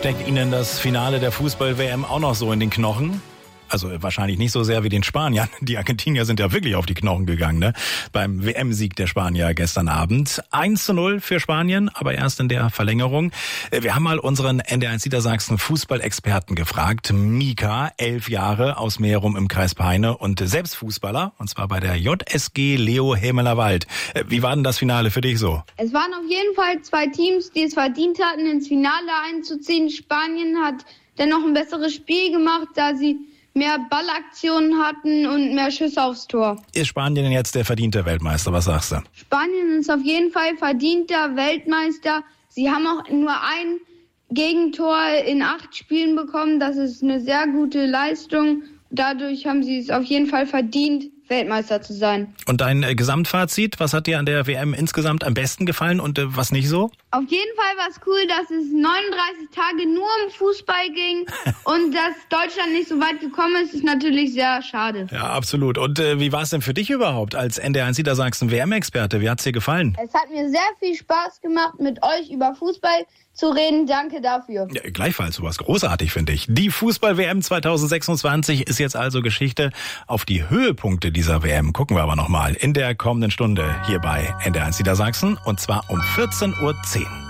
Steckt Ihnen das Finale der Fußball-WM auch noch so in den Knochen? Also wahrscheinlich nicht so sehr wie den Spaniern. Die Argentinier sind ja wirklich auf die Knochen gegangen, ne? Beim WM-Sieg der Spanier gestern Abend. 1:0 für Spanien, aber erst in der Verlängerung. Wir haben mal unseren NDR1 Niedersachsen Fußballexperten gefragt. Mika, 11 Jahre, aus Merum im Kreis Peine und selbst Fußballer, und zwar bei der JSG Leo Hemelerwald. Wie war denn das Finale für dich so? Es waren auf jeden Fall zwei Teams, die es verdient hatten, ins Finale einzuziehen. Spanien hat dennoch ein besseres Spiel gemacht, da sie mehr Ballaktionen hatten und mehr Schüsse aufs Tor. Ist Spanien denn jetzt der verdiente Weltmeister? Was sagst du? Spanien ist auf jeden Fall verdienter Weltmeister. Sie haben auch nur ein Gegentor in 8 Spielen bekommen. Das ist eine sehr gute Leistung. Dadurch haben sie es auf jeden Fall verdient, Weltmeister zu sein. Und dein Gesamtfazit, was hat dir an der WM insgesamt am besten gefallen und was nicht so? Auf jeden Fall war es cool, dass es 39 Tage nur um Fußball ging und dass Deutschland nicht so weit gekommen ist natürlich sehr schade. Ja, absolut. Und wie war es denn für dich überhaupt als NDR1 Niedersachsen WM-Experte? Wie hat es dir gefallen? Es hat mir sehr viel Spaß gemacht, mit euch über Fußball zu reden. Danke dafür. Ja, gleichfalls, sowas großartig, finde ich. Die Fußball-WM 2026 ist jetzt also Geschichte. Auf die Höhepunkte dieser WM gucken wir aber nochmal in der kommenden Stunde hier bei NDR1 Niedersachsen, und zwar um 14:10 Uhr.